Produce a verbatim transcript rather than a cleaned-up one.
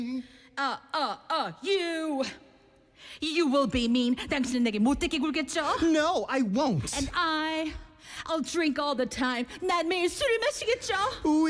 Uh, uh, uh, you. You will be mean. 당신은 내게 못되게 굴겠죠? No, I won't. And I, I'll drink all the time. 난 매일 술을 마시겠죠?